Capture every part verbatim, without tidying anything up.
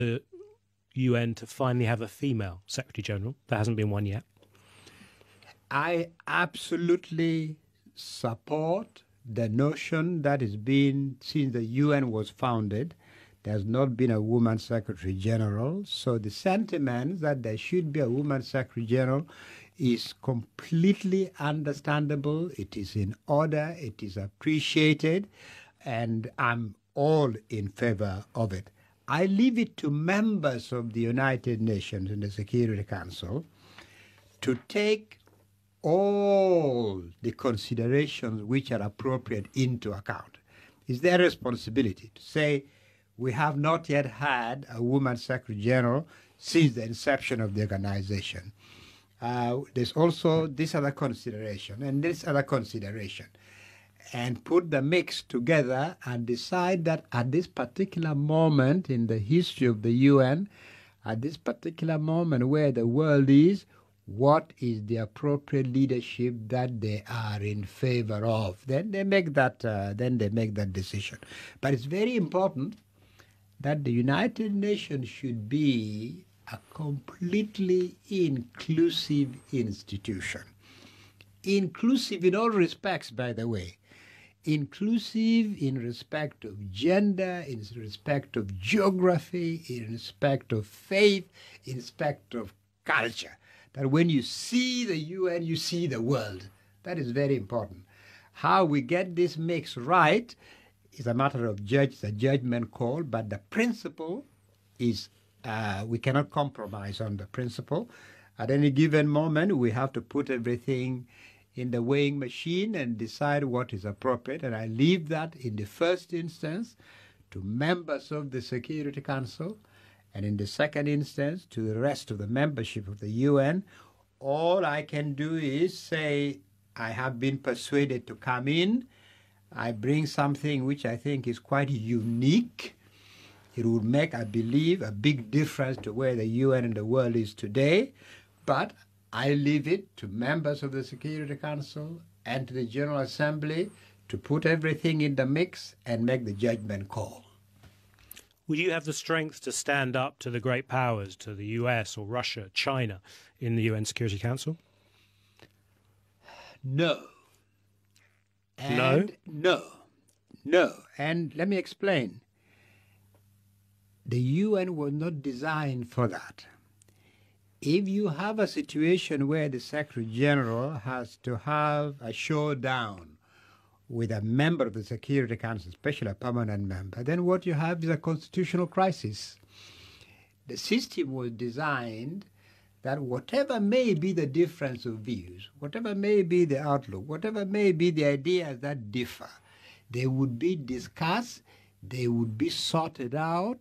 the U N to finally have a female Secretary General? There hasn't been one yet. I absolutely support the notion that has been, since the U N was founded, there has not been a woman Secretary General. So the sentiment that there should be a woman Secretary General is completely understandable. It is in order. It is appreciated. And I'm all in favor of it. I leave it to members of the United Nations and the Security Council to take all the considerations which are appropriate into account. It's their responsibility to say, we have not yet had a woman Secretary General since the inception of the organization. Uh, there's also this other consideration and this other consideration, and put the mix together and decide that at this particular moment in the history of the U N, at this particular moment where the world is, what is the appropriate leadership that they are in favor of? Then they make that. Uh, then they make that decision. But it's very important that the United Nations should be a completely inclusive institution. Inclusive in all respects, by the way. Inclusive in respect of gender, in respect of geography, in respect of faith, in respect of culture. That when you see the U N, you see the world. That is very important. How we get this mix right is a matter of judge, the judgment call, but the principle is uh, we cannot compromise on the principle. At any given moment, we have to put everything in the weighing machine and decide what is appropriate. And I leave that in the first instance to members of the Security Council, and in the second instance to the rest of the membership of the U N. All I can do is say, I have been persuaded to come in. I bring something which I think is quite unique. It would make, I believe, a big difference to where the U N and the world is today. But I leave it to members of the Security Council and to the General Assembly to put everything in the mix and make the judgment call. Would you have the strength to stand up to the great powers, to the U S or Russia, China, in the U N Security Council? No. And no? No. No. And let me explain. The U N was not designed for that. If you have a situation where the Secretary General has to have a showdown with a member of the Security Council, especially a permanent member, then what you have is a constitutional crisis. The system was designed that whatever may be the difference of views, whatever may be the outlook, whatever may be the ideas that differ, they would be discussed, they would be sorted out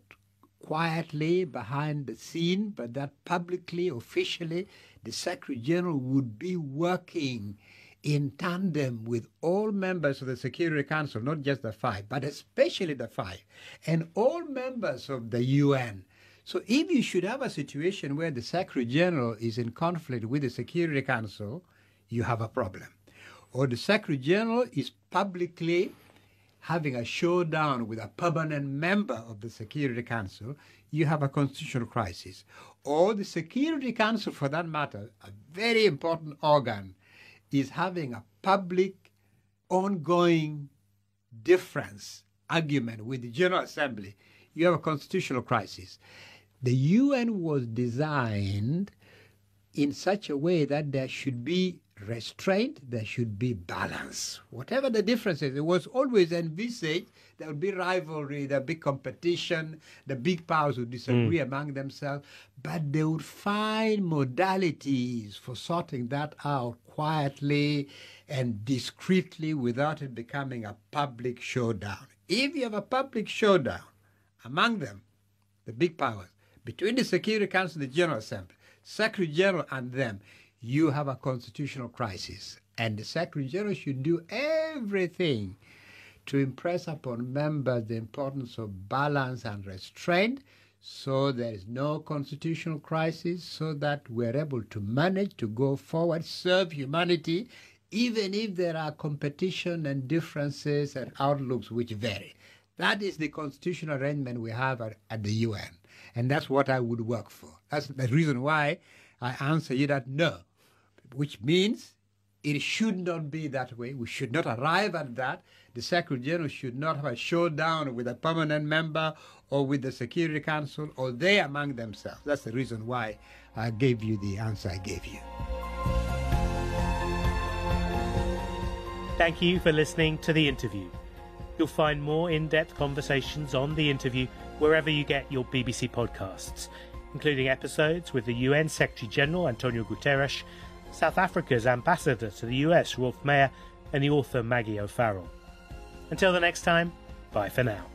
quietly behind the scene, but that publicly, officially, the Secretary General would be working in tandem with all members of the Security Council, not just the five, but especially the five, and all members of the U N. So if you should have a situation where the Secretary General is in conflict with the Security Council, you have a problem. Or the Secretary General is publicly having a showdown with a permanent member of the Security Council, you have a constitutional crisis. Or the Security Council, for that matter, a very important organ, is having a public, ongoing difference, argument with the General Assembly, you have a constitutional crisis. The U N was designed in such a way that there should be restraint, there should be balance. Whatever the differences, it was always envisaged there would be rivalry, there would be competition, the big powers would disagree mm. among themselves, but they would find modalities for sorting that out quietly and discreetly without it becoming a public showdown. If you have a public showdown among them, the big powers, between the Security Council and the General Assembly, Secretary General and them, you have a constitutional crisis. And the Secretary General should do everything to impress upon members the importance of balance and restraint so there is no constitutional crisis, so that we're able to manage to go forward, serve humanity, even if there are competition and differences and outlooks which vary. That is the constitutional arrangement we have at, at the U N. And that's what I would work for. That's the reason why I answer you that no, which means it should not be that way. We should not arrive at that. The Secretary General should not have a showdown with a permanent member or with the Security Council or they among themselves. That's the reason why I gave you the answer I gave you. Thank you for listening to The Interview. You'll find more in-depth conversations on The Interview wherever you get your B B C podcasts, including episodes with the U N Secretary-General Antonio Guterres, South Africa's ambassador to the U S, Rolf Mayer, and the author Maggie O'Farrell. Until the next time, bye for now.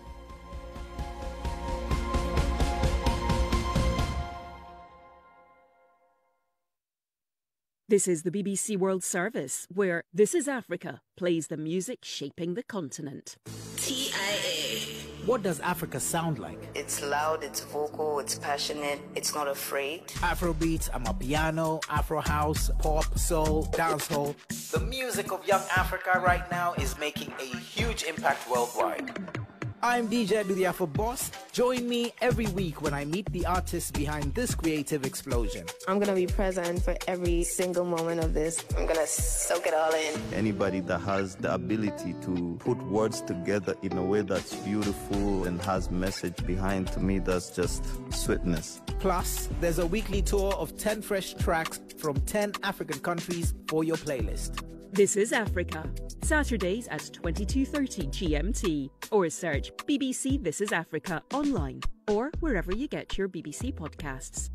This is the B B C World Service, where This is Africa plays the music shaping the continent. T I A. What does Africa sound like? It's loud, it's vocal, it's passionate, it's not afraid. Afrobeats, Amapiano, Afro house, pop, soul, dancehall. The music of young Africa right now is making a huge impact worldwide. I'm D J Dudiafo Boss. Join me every week when I meet the artists behind this creative explosion. I'm going to be present for every single moment of this. I'm going to soak it all in. Anybody that has the ability to put words together in a way that's beautiful and has message behind, to me, that's just sweetness. Plus, there's a weekly tour of ten fresh tracks from ten African countries for your playlist. This is Africa, Saturdays at twenty-two thirty G M T, or search B B C This is Africa online or wherever you get your B B C podcasts.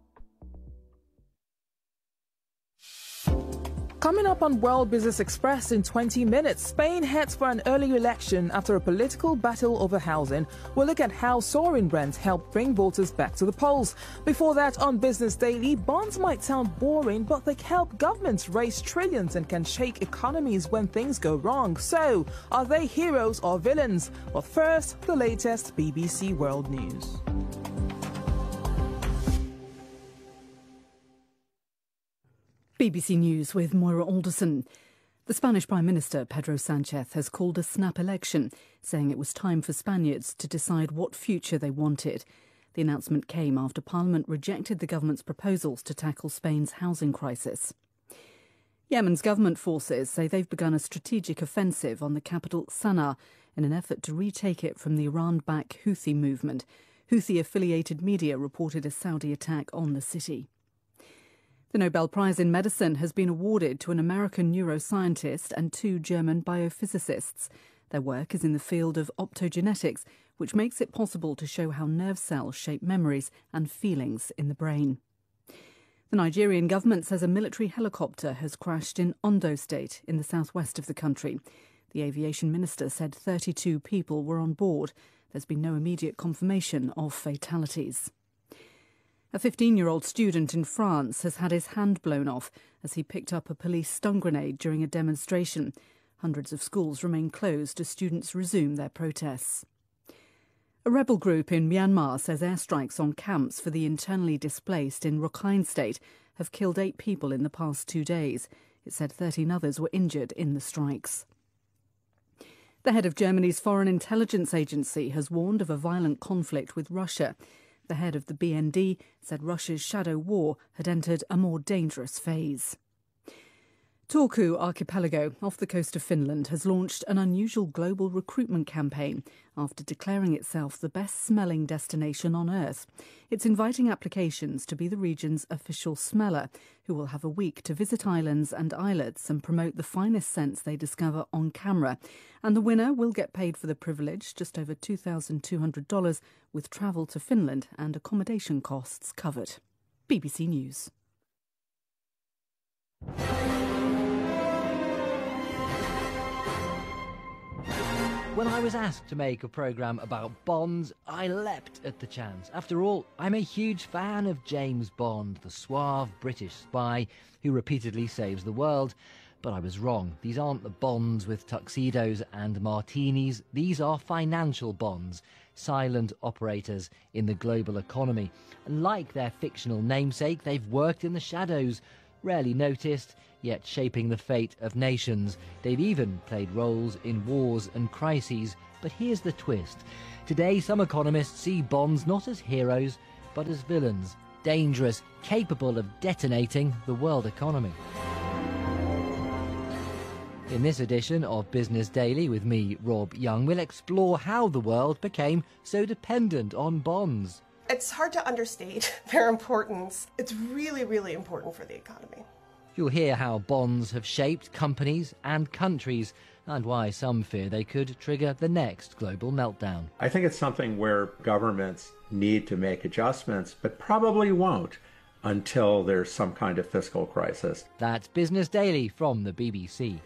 Coming up on World Business Express in twenty minutes, Spain heads for an early election after a political battle over housing. We'll look at how soaring rents help bring voters back to the polls. Before that, on Business Daily, bonds might sound boring, but they help governments raise trillions and can shake economies when things go wrong. So, are they heroes or villains? But first, the latest B B C World News. B B C News with Moira Alderson. The Spanish Prime Minister Pedro Sánchez has called a snap election, saying it was time for Spaniards to decide what future they wanted. The announcement came after Parliament rejected the government's proposals to tackle Spain's housing crisis. Yemen's government forces say they've begun a strategic offensive on the capital Sana'a in an effort to retake it from the Iran-backed Houthi movement. Houthi-affiliated media reported a Saudi attack on the city. The Nobel Prize in Medicine has been awarded to an American neuroscientist and two German biophysicists. Their work is in the field of optogenetics, which makes it possible to show how nerve cells shape memories and feelings in the brain. The Nigerian government says a military helicopter has crashed in Ondo State in the southwest of the country. The aviation minister said thirty-two people were on board. There's been no immediate confirmation of fatalities. A fifteen-year-old student in France has had his hand blown off as he picked up a police stun grenade during a demonstration. Hundreds of schools remain closed as students resume their protests. A rebel group in Myanmar says airstrikes on camps for the internally displaced in Rakhine State have killed eight people in the past two days. It said thirteen others were injured in the strikes. The head of Germany's Foreign Intelligence Agency has warned of a violent conflict with Russia. The head of the B N D said Russia's shadow war had entered a more dangerous phase. Turku Archipelago, off the coast of Finland, has launched an unusual global recruitment campaign after declaring itself the best-smelling destination on Earth. It's inviting applications to be the region's official smeller, who will have a week to visit islands and islets and promote the finest scents they discover on camera. And the winner will get paid for the privilege, just over two thousand two hundred dollars, with travel to Finland and accommodation costs covered. B B C News. When I was asked to make a programme about Bonds, I leapt at the chance. After all, I'm a huge fan of James Bond, the suave British spy who repeatedly saves the world. But I was wrong. These aren't the Bonds with tuxedos and martinis. These are financial bonds, silent operators in the global economy. And like their fictional namesake, they've worked in the shadows, rarely noticed, yet shaping the fate of nations. They've even played roles in wars and crises. But here's the twist. Today, some economists see bonds not as heroes, but as villains, dangerous, capable of detonating the world economy. In this edition of Business Daily with me, Rob Young, we'll explore how the world became so dependent on bonds. It's hard to understate their importance. It's really, really important for the economy. You'll hear how bonds have shaped companies and countries and why some fear they could trigger the next global meltdown. I think it's something where governments need to make adjustments, but probably won't until there's some kind of fiscal crisis. That's Business Daily from the B B C.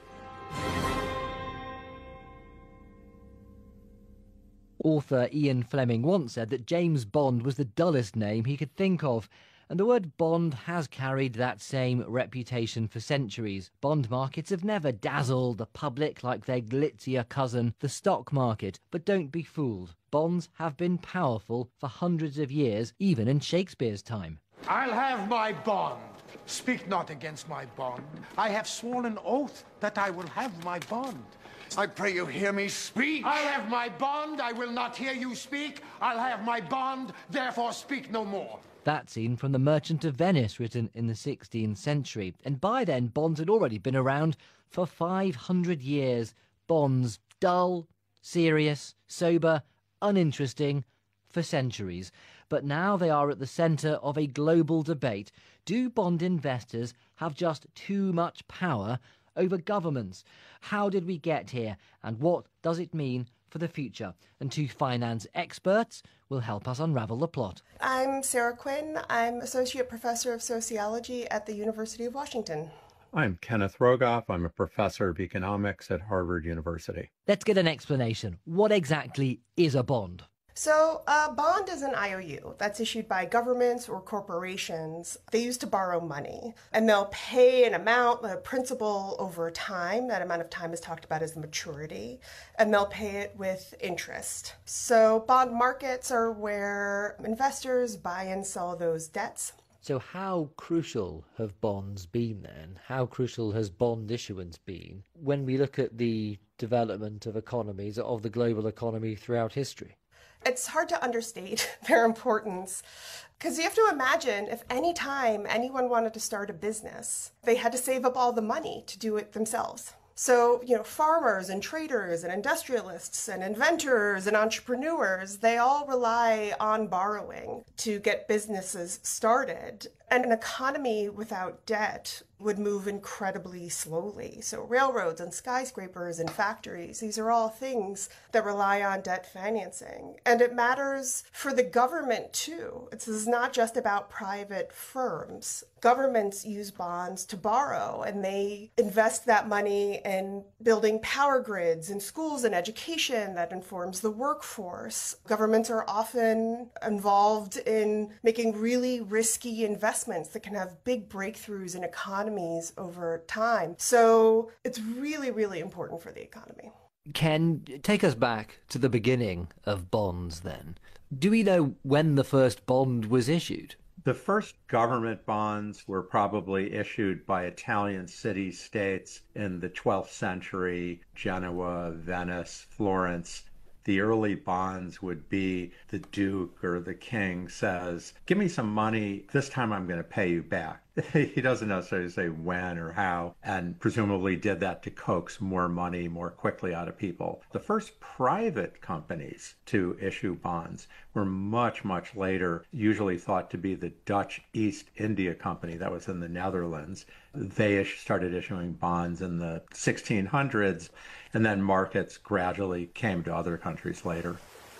Author Ian Fleming once said that James Bond was the dullest name he could think of, and the word bond has carried that same reputation for centuries. Bond markets have never dazzled the public like their glitzier cousin, the stock market, but don't be fooled. Bonds have been powerful for hundreds of years, even in Shakespeare's time. I'll have my bond. Speak not against my bond. I have sworn an oath that I will have my bond. I pray you hear me speak. I'll have my bond. I will not hear you speak. I'll have my bond. Therefore speak no more. That scene from The Merchant of Venice, written in the sixteenth century. And by then, bonds had already been around for five hundred years. Bonds, dull, serious, sober, uninteresting, for centuries. But now they are at the centre of a global debate. Do bond investors have just too much power over governments? How did we get here, and what does it mean for the future? And two finance experts will help us unravel the plot. I'm Sarah Quinn. I'm Associate Professor of Sociology at the University of Washington. I'm Kenneth Rogoff. I'm a professor of economics at Harvard University. Let's get an explanation. What exactly is a bond? So a bond is an I O U that's issued by governments or corporations. They use to borrow money, and they'll pay an amount, the principal over time. That amount of time is talked about as the maturity, and they'll pay it with interest. So bond markets are where investors buy and sell those debts. So how crucial have bonds been then? How crucial has bond issuance been when we look at the development of economies, of the global economy throughout history? It's hard to understate their importance, because you have to imagine if any time anyone wanted to start a business, they had to save up all the money to do it themselves. So, you know, farmers and traders and industrialists and inventors and entrepreneurs, they all rely on borrowing to get businesses started. And an economy without debt would move incredibly slowly. So railroads and skyscrapers and factories, these are all things that rely on debt financing. And it matters for the government too. This is not just about private firms. Governments use bonds to borrow, and they invest that money in building power grids and schools and education that informs the workforce. Governments are often involved in making really risky investments that can have big breakthroughs in economies over time. So it's really, really important for the economy. Ken, take us back to the beginning of bonds then. Do we know when the first bond was issued? The first government bonds were probably issued by Italian city-states in the twelfth century, Genoa, Venice, Florence. The early bonds would be the Duke or the King says, give me some money, this time I'm going to pay you back. He doesn't necessarily say when or how, and presumably did that to coax more money more quickly out of people. The first private companies to issue bonds were much, much later, usually thought to be the Dutch East India Company that was in the Netherlands. They started issuing bonds in the sixteen hundreds, and then markets gradually came to other countries later.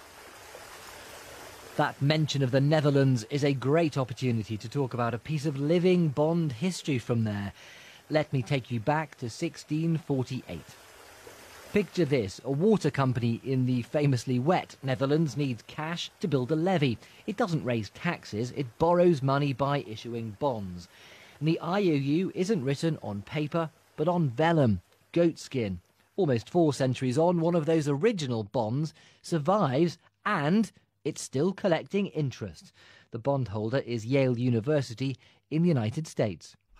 That mention of the Netherlands is a great opportunity to talk about a piece of living bond history from there. Let me take you back to sixteen forty-eight. Picture this, a water company in the famously wet Netherlands needs cash to build a levee. It doesn't raise taxes, it borrows money by issuing bonds. And the I O U isn't written on paper, but on vellum, goatskin. Almost four centuries on, one of those original bonds survives and it's still collecting interest. The bondholder is Yale University in the United States.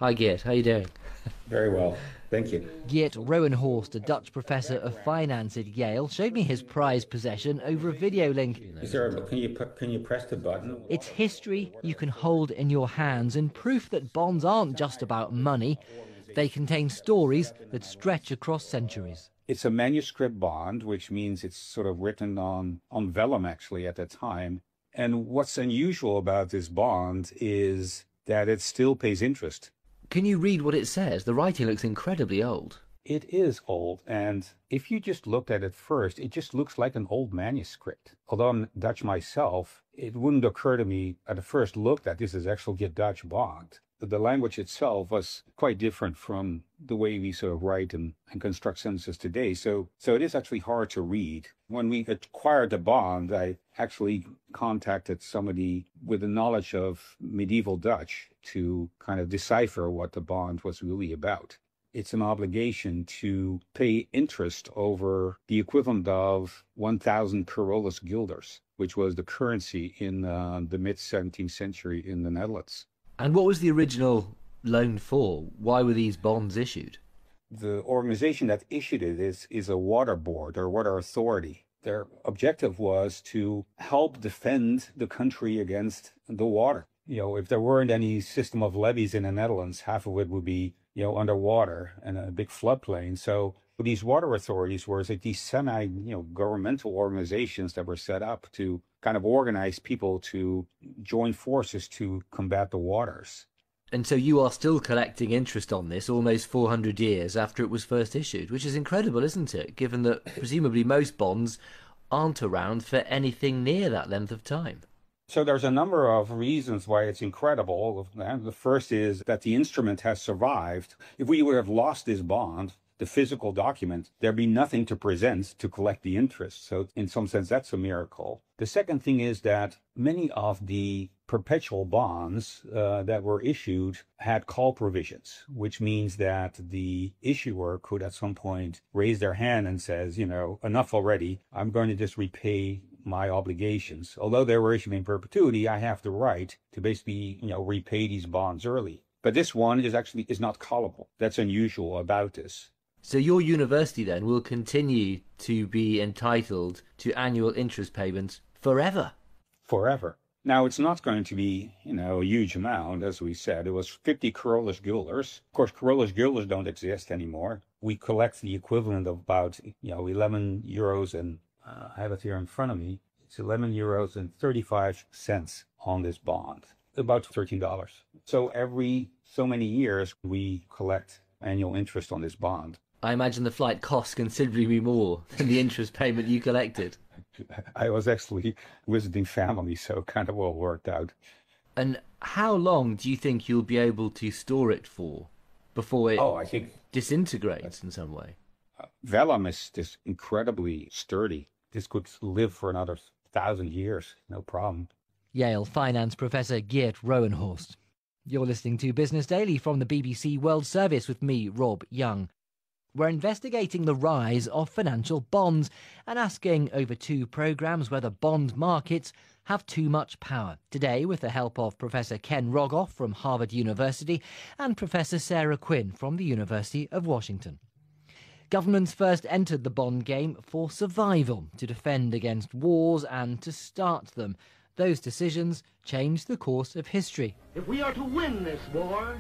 Hi, Geert. How are you doing? Very well. Thank you. Geert Rowenhorst, a Dutch professor of finance at Yale, showed me his prized possession over a video link. Is there a, can you can you press the button? It's history you can hold in your hands and proof that bonds aren't just about money. They contain stories that stretch across centuries. It's a manuscript bond, which means it's sort of written on, on vellum, actually, at the time. And what's unusual about this bond is that it still pays interest. Can you read what it says? The writing looks incredibly old. It is old, and if you just looked at it first, it just looks like an old manuscript. Although I'm Dutch myself, it wouldn't occur to me at the first look that this is actually a Dutch bond. The language itself was quite different from the way we sort of write and, and construct sentences today. So, so it is actually hard to read. When we acquired the bond, I actually contacted somebody with a knowledge of medieval Dutch to kind of decipher what the bond was really about. It's an obligation to pay interest over the equivalent of one thousand Carolus guilders, which was the currency in uh, the mid-seventeenth century in the Netherlands. And what was the original loan for? Why were these bonds issued? The organization that issued it is, is a water board or water authority. Their objective was to help defend the country against the water. You know, if there weren't any system of levees in the Netherlands, half of it would be, you know, underwater and a big floodplain. So what these water authorities were is like these semi, you know, governmental organizations that were set up to kind of organize people to join forces to combat the waters. And so you are still collecting interest on this almost four hundred years after it was first issued, which is incredible, isn't it? Given that presumably most bonds aren't around for anything near that length of time. So there's a number of reasons why it's incredible. The first is that the instrument has survived. If we would have lost this bond, the physical document, there'd be nothing to present to collect the interest. So in some sense, that's a miracle. The second thing is that many of the perpetual bonds uh, that were issued had call provisions, which means that the issuer could at some point raise their hand and says, you know, enough already, I'm going to just repay my obligations. Although they were issued in perpetuity, I have the right to basically, you know, repay these bonds early. But this one is actually is not callable. That's unusual about this. So your university then will continue to be entitled to annual interest payments forever? Forever. Now, it's not going to be, you know, a huge amount, as we said. It was fifty Carolus guilders. Of course, Carolus guilders don't exist anymore. We collect the equivalent of about, you know, eleven euros, and uh, I have it here in front of me. It's eleven euros and thirty-five cents on this bond, about thirteen dollars. So every so many years, we collect annual interest on this bond. I imagine the flight costs considerably more than the interest payment you collected. I was actually visiting family, so it kind of all worked out. And how long do you think you'll be able to store it for before it oh, I think disintegrates in some way? Uh, vellum is just incredibly sturdy. This could live for another thousand years, no problem. Yale finance professor Geert Rowenhorst. You're listening to Business Daily from the B B C World Service with me, Rob Young. We're investigating the rise of financial bonds and asking over two programmes whether bond markets have too much power. Today, with the help of Professor Ken Rogoff from Harvard University and Professor Sarah Quinn from the University of Washington. Governments first entered the bond game for survival, to defend against wars and to start them. Those decisions changed the course of history. If we are to win this war,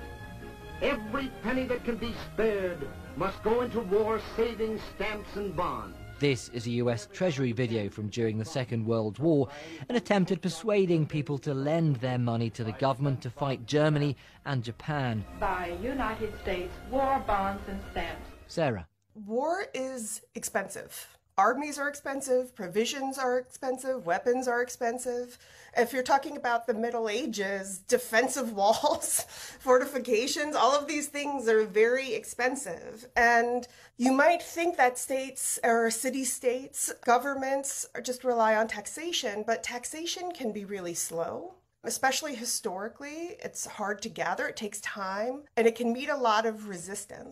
every penny that can be spared must go into war saving stamps and bonds. This is a U S Treasury video from during the Second World War, an attempt at persuading people to lend their money to the government to fight Germany and Japan. By United States war bonds and stamps. Sarah. War is expensive. Armies are expensive, provisions are expensive, weapons are expensive. If you're talking about the Middle Ages, defensive walls, fortifications, all of these things are very expensive. And you might think that states or city-states, governments just rely on taxation, but taxation can be really slow. Especially historically, it's hard to gather, it takes time, and it can meet a lot of resistance.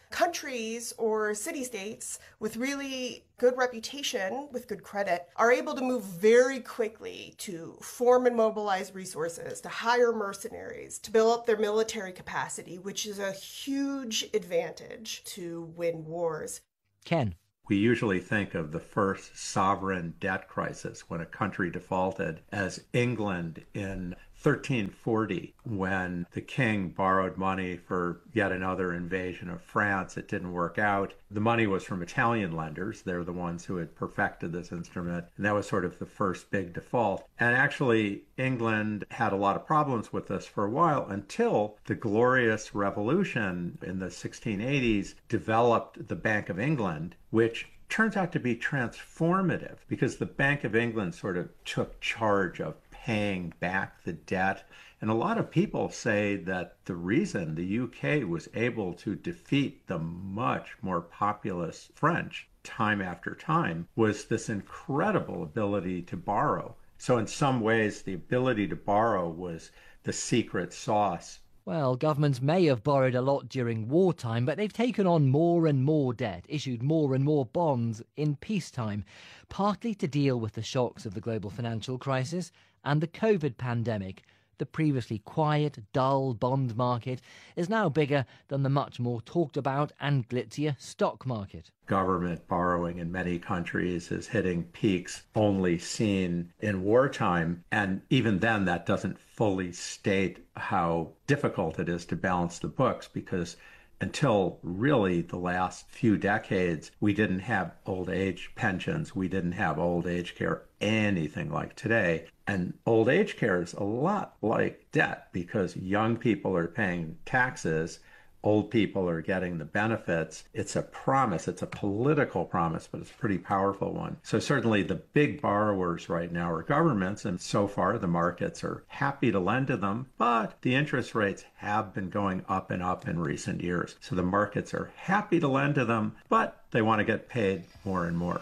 Countries or city-states with really good reputation, with good credit, are able to move very quickly to form and mobilize resources, to hire mercenaries, to build up their military capacity, which is a huge advantage to win wars. Ken. We usually think of the first sovereign debt crisis when a country defaulted as England in thirteen forty, when the king borrowed money for yet another invasion of France. It didn't work out. The money was from Italian lenders. They're the ones who had perfected this instrument. And that was sort of the first big default. And actually, England had a lot of problems with this for a while until the Glorious Revolution in the sixteen eighties developed the Bank of England, which turns out to be transformative because the Bank of England sort of took charge of paying back the debt. And a lot of people say that the reason the U K was able to defeat the much more populous French time after time was this incredible ability to borrow. So in some ways, the ability to borrow was the secret sauce. Well, governments may have borrowed a lot during wartime, but they've taken on more and more debt, issued more and more bonds in peacetime, partly to deal with the shocks of the global financial crisis and the COVID pandemic. The previously quiet, dull bond market is now bigger than the much more talked about and glitzier stock market. Government borrowing in many countries is hitting peaks only seen in wartime. And even then, that doesn't fully state how difficult it is to balance the books, because until really the last few decades, we didn't have old age pensions. We didn't have old age care, anything like today. And old age care is a lot like debt because young people are paying taxes. Old people are getting the benefits. It's a promise. It's a political promise, but it's a pretty powerful one. So certainly the big borrowers right now are governments, and so far the markets are happy to lend to them, but the interest rates have been going up and up in recent years. So the markets are happy to lend to them, but they want to get paid more and more.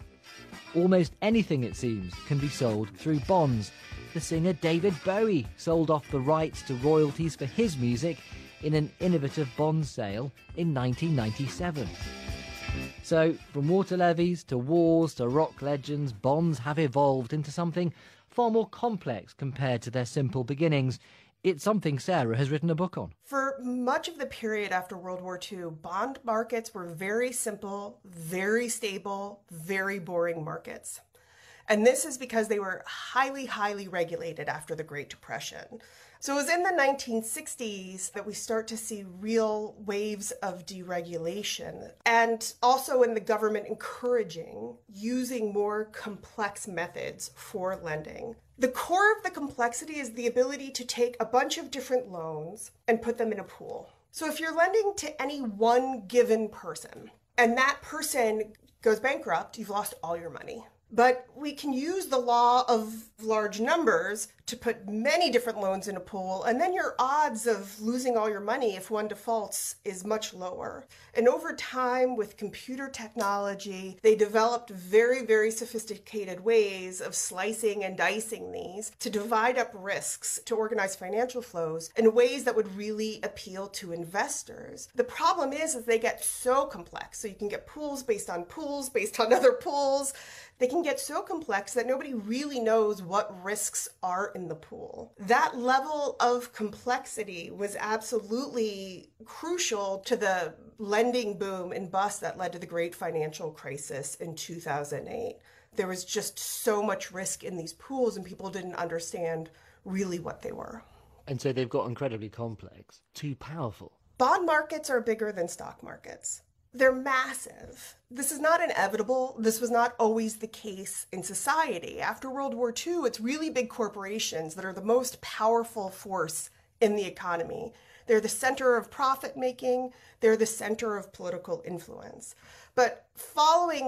Almost anything, it seems, can be sold through bonds. The singer David Bowie sold off the rights to royalties for his music in an innovative bond sale in nineteen ninety-seven. So, from water levies to wars to rock legends, bonds have evolved into something far more complex compared to their simple beginnings. It's something Sarah has written a book on. For much of the period after World War Two, bond markets were very simple, very stable, very boring markets. And this is because they were highly, highly regulated after the Great Depression. So it was in the nineteen sixties that we start to see real waves of deregulation, and also in the government encouraging using more complex methods for lending. The core of the complexity is the ability to take a bunch of different loans and put them in a pool. So if you're lending to any one given person and that person goes bankrupt, you've lost all your money. But we can use the law of large numbers to put many different loans in a pool, and then your odds of losing all your money if one defaults is much lower. And over time, with computer technology, they developed very, very sophisticated ways of slicing and dicing these to divide up risks, to organize financial flows in ways that would really appeal to investors. The problem is, is they get so complex. So you can get pools based on pools, based on other pools. They can get so complex that nobody really knows what risks are in the pool. That level of complexity was absolutely crucial to the lending boom and bust that led to the great financial crisis in two thousand eight. There was just so much risk in these pools and people didn't understand really what they were. And so they've got incredibly complex, too powerful. Bond markets are bigger than stock markets. They're massive. This is not inevitable. This was not always the case in society. After World War Two, it's really big corporations that are the most powerful force in the economy. They're the center of profit making. They're the center of political influence. But following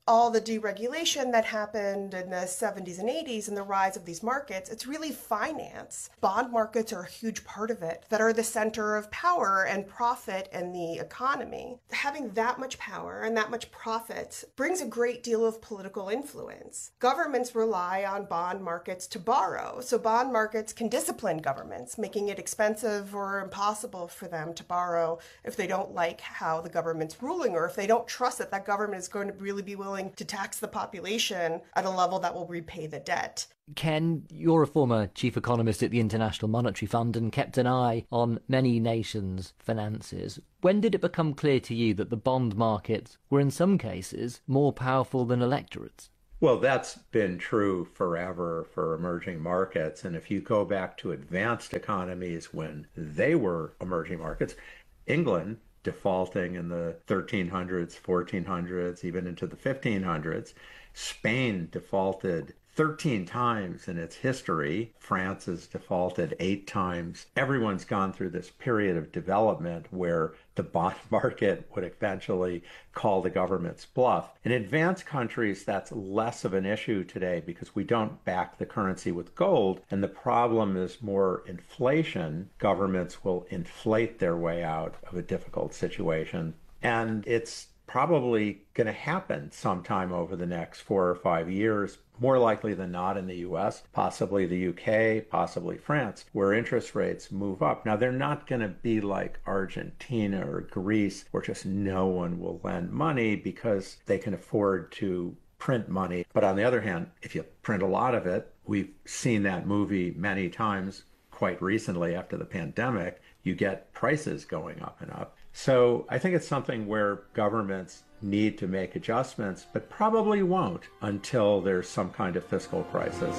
all the deregulation that happened in the seventies and eighties and the rise of these markets, it's really finance. Bond markets are a huge part of it, that are the center of power and profit in the economy. Having that much power and that much profit brings a great deal of political influence. Governments rely on bond markets to borrow, so bond markets can discipline governments, making it expensive or impossible for them to borrow if they don't like how the government's ruling, or if they don't trust that that government is going to really be willing to tax the population at a level that will repay the debt. Ken, you're a former chief economist at the International Monetary Fund and kept an eye on many nations' finances. When did it become clear to you that the bond markets were in some cases more powerful than electorates? Well, that's been true forever for emerging markets. And if you go back to advanced economies when they were emerging markets, England defaulting in the thirteen hundreds, fourteen hundreds, even into the fifteen hundreds. Spain defaulted thirteen times in its history. France has defaulted eight times. Everyone's gone through this period of development where the bond market would eventually call the government's bluff. In advanced countries, that's less of an issue today because we don't back the currency with gold, and the problem is more inflation. Governments will inflate their way out of a difficult situation, and it's probably going to happen sometime over the next four or five years, more likely than not in the U S, possibly the U K, possibly France, where interest rates move up. Now, they're not going to be like Argentina or Greece, where just no one will lend money because they can afford to print money. But on the other hand, if you print a lot of it, we've seen that movie many times quite recently after the pandemic, you get prices going up and up. So I think it's something where governments need to make adjustments, but probably won't until there's some kind of fiscal crisis.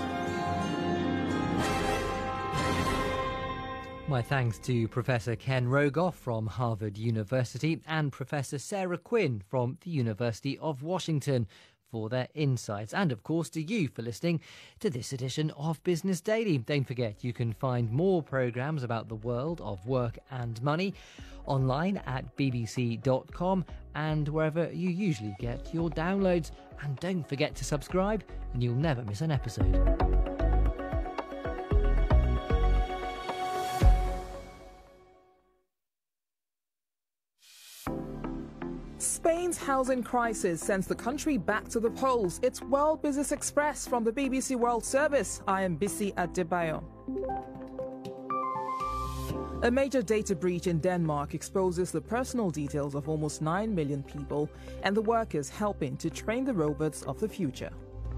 My thanks to Professor Ken Rogoff from Harvard University and Professor Sarah Quinn from the University of Washington for their insights, and of course to you for listening to this edition of Business Daily. Don't forget you can find more programmes about the world of work and money online at b b c dot com and wherever you usually get your downloads. And don't forget to subscribe and you'll never miss an episode. Spain's housing crisis sends the country back to the polls. It's World Business Express from the B B C World Service. I am Bisi Adebayo. A major data breach in Denmark exposes the personal details of almost nine million people and the workers helping to train the robots of the future.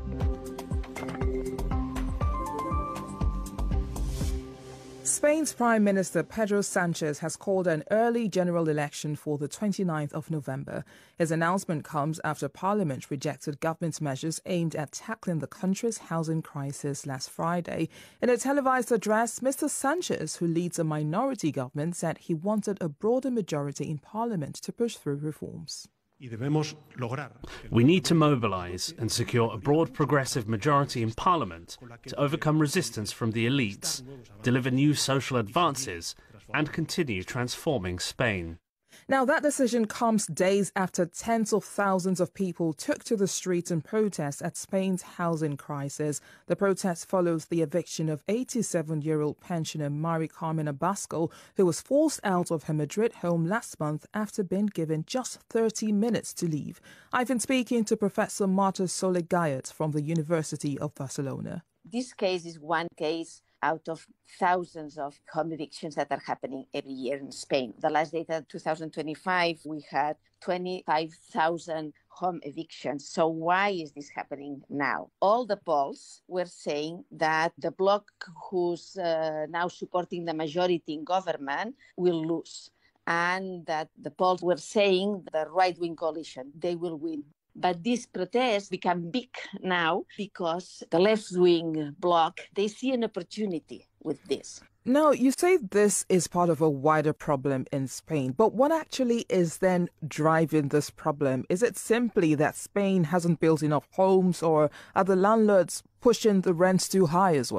Spain's Prime Minister Pedro Sanchez has called an early general election for the twenty-ninth of November. His announcement comes after Parliament rejected government measures aimed at tackling the country's housing crisis last Friday. In a televised address, Mister Sanchez, who leads a minority government, said he wanted a broader majority in Parliament to push through reforms. We need to mobilise and secure a broad progressive majority in Parliament to overcome resistance from the elites, deliver new social advances and continue transforming Spain. Now, that decision comes days after tens of thousands of people took to the streets in protest at Spain's housing crisis. The protest follows the eviction of eighty-seven-year-old pensioner Mari Carmen Abascal, who was forced out of her Madrid home last month after being given just thirty minutes to leave. I've been speaking to Professor Marta Soler Gayet from the University of Barcelona. This case is one case out of thousands of home evictions that are happening every year in Spain. The last data, two thousand twenty-five, we had twenty-five thousand home evictions. So why is this happening now? All the polls were saying that the bloc who's uh, now supporting the majority in government will lose, and that the polls were saying the right-wing coalition, they will win. But these protests become big now because the left-wing bloc, they see an opportunity with this. Now, you say this is part of a wider problem in Spain, but what actually is then driving this problem? Is it simply that Spain hasn't built enough homes, or are the landlords pushing the rents too high as well?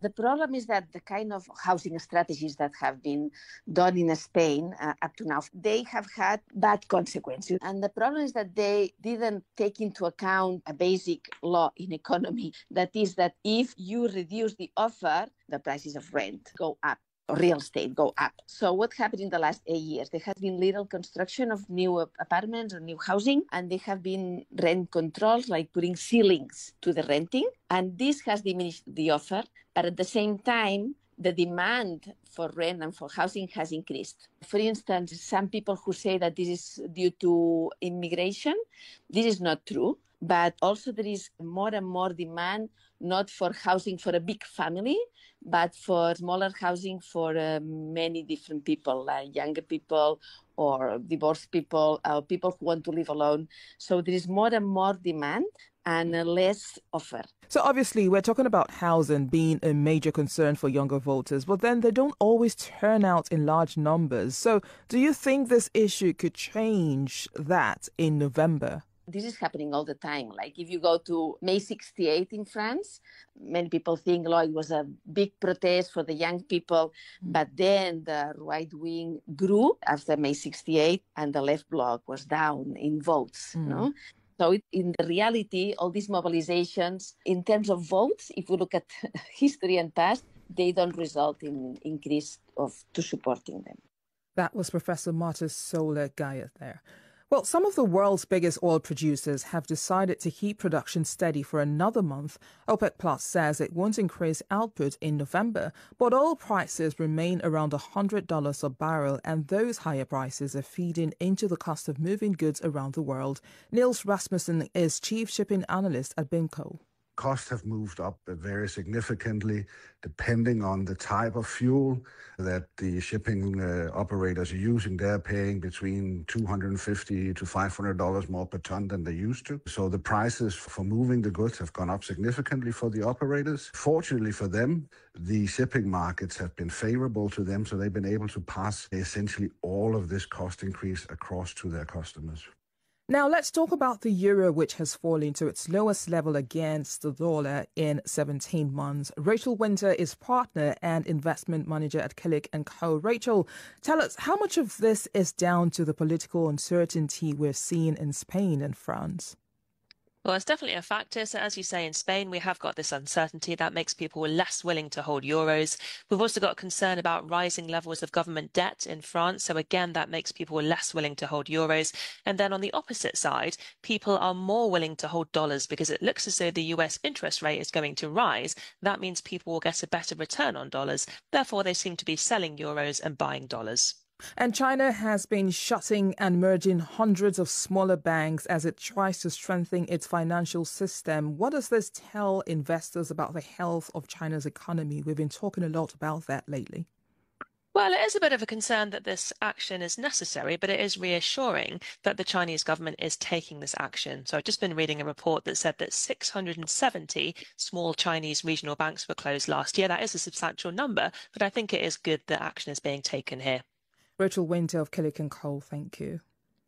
The problem is that the kind of housing strategies that have been done in Spain uh, up to now, they have had bad consequences. And the problem is that they didn't take into account a basic law in economy. That is that if you reduce the offer, the prices of rent go up. Real estate go up. So what happened in the last eight years? There has been little construction of new apartments or new housing, and there have been rent controls, like putting ceilings to the renting. And this has diminished the offer. But at the same time, the demand for rent and for housing has increased. For instance, some people who say that this is due to immigration, this is not true. But also there is more and more demand, not for housing for a big family, but for smaller housing for uh, many different people, like younger people or divorced people, or people who want to live alone. So there is more and more demand and uh, less offer. So obviously we're talking about housing being a major concern for younger voters, but then they don't always turn out in large numbers. So do you think this issue could change that in November? This is happening all the time. Like if you go to May sixty-eight in France, many people think, oh, it was a big protest for the young people. Mm-hmm. But then the right wing grew after May sixty-eight and the left bloc was down in votes. Mm-hmm. No? So it, in the reality, all these mobilizations, in terms of votes, if we look at history and past, they don't result in increase of to supporting them. That was Professor Marta Soler Gaya there. Well, some of the world's biggest oil producers have decided to keep production steady for another month. OPEC Plus says it won't increase output in November, but oil prices remain around one hundred dollars a barrel, and those higher prices are feeding into the cost of moving goods around the world. Niels Rasmussen is chief shipping analyst at BIMCO. Costs have moved up very significantly depending on the type of fuel that the shipping uh, operators are using. They're paying between two hundred fifty to five hundred dollars more per ton than they used to. So the prices for moving the goods have gone up significantly for the operators. Fortunately for them, the shipping markets have been favorable to them, so they've been able to pass essentially all of this cost increase across to their customers. Now let's talk about the euro, which has fallen to its lowest level against the dollar in seventeen months. Rachel Winter is partner and investment manager at Killick and Co. Rachel, tell us, how much of this is down to the political uncertainty we're seeing in Spain and France? Well, it's definitely a factor. So as you say, in Spain, we have got this uncertainty that makes people less willing to hold euros. We've also got concern about rising levels of government debt in France. So again, that makes people less willing to hold euros. And then on the opposite side, people are more willing to hold dollars because it looks as though the U S interest rate is going to rise. That means people will get a better return on dollars. Therefore, they seem to be selling euros and buying dollars. And China has been shutting and merging hundreds of smaller banks as it tries to strengthen its financial system. What does this tell investors about the health of China's economy? We've been talking a lot about that lately. Well, it is a bit of a concern that this action is necessary, but it is reassuring that the Chinese government is taking this action. So I've just been reading a report that said that six hundred seventy small Chinese regional banks were closed last year. That is a substantial number, but I think it is good that action is being taken here. Rachel Winter of Killick and Co. Thank you.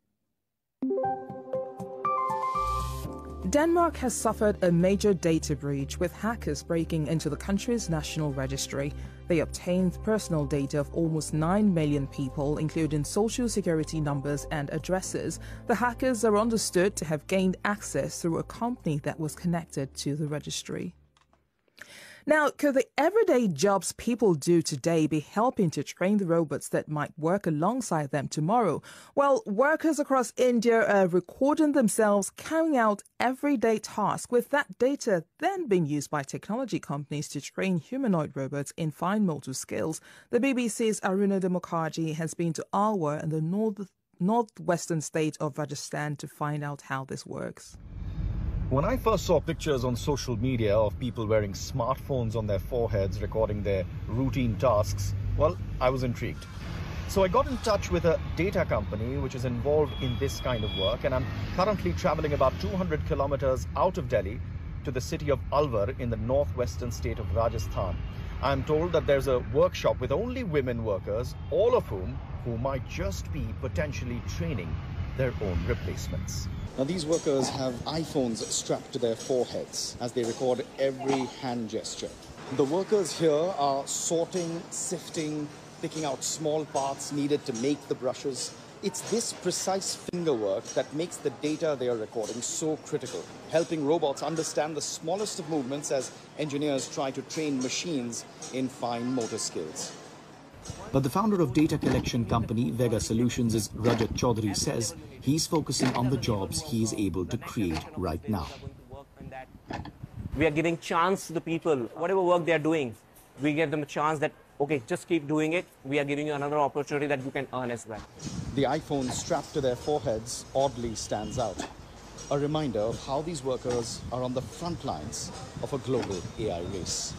Denmark has suffered a major data breach with hackers breaking into the country's national registry. They obtained personal data of almost nine million people, including social security numbers and addresses. The hackers are understood to have gained access through a company that was connected to the registry. Now, could the everyday jobs people do today be helping to train the robots that might work alongside them tomorrow? Well, workers across India are recording themselves carrying out everyday tasks, with that data then being used by technology companies to train humanoid robots in fine motor skills. The B B C's Aruna Mukherjee has been to Alwar in the north northwestern state of Rajasthan to find out how this works. When I first saw pictures on social media of people wearing smartphones on their foreheads recording their routine tasks, well, I was intrigued. So I got in touch with a data company which is involved in this kind of work, and I'm currently traveling about two hundred kilometers out of Delhi to the city of Alwar in the northwestern state of Rajasthan. I'm told that there's a workshop with only women workers, all of whom who might just be potentially training their own replacements. Now, these workers have iPhones strapped to their foreheads as they record every hand gesture. The workers here are sorting, sifting, picking out small parts needed to make the brushes. It's this precise finger work that makes the data they are recording so critical, helping robots understand the smallest of movements as engineers try to train machines in fine motor skills. But the founder of data collection company Vega Solutions, is Rajat Chaudhary, says he's focusing on the jobs he is able to create right now. We are giving chance to the people, whatever work they are doing, we give them a chance that, okay, just keep doing it. We are giving you another opportunity that you can earn as well. The iPhone strapped to their foreheads oddly stands out, a reminder of how these workers are on the front lines of a global A I race.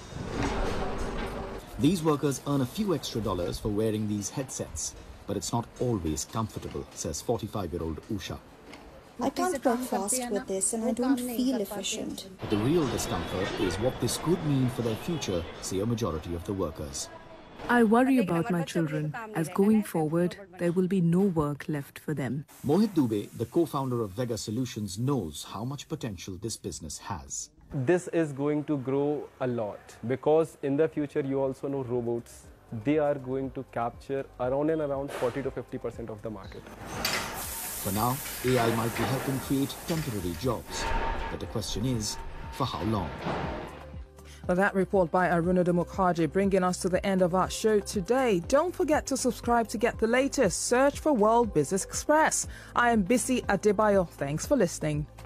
These workers earn a few extra dollars for wearing these headsets, but it's not always comfortable, says forty-five-year-old Usha. I can't work fast with this and I don't feel efficient. But the real discomfort is what this could mean for their future, say a majority of the workers. I worry about my children, as going forward, there will be no work left for them. Mohit Dubey, the co-founder of Vega Solutions, knows how much potential this business has. This is going to grow a lot because in the future, you also know robots, they are going to capture around and around forty to fifty percent of the market. For now, A I might be helping create temporary jobs. But the question is, for how long? Well, that report by Arunada Mukherjee bringing us to the end of our show today. Don't forget to subscribe to get the latest. Search for World Business Express. I am Bisi Adebayo. Thanks for listening.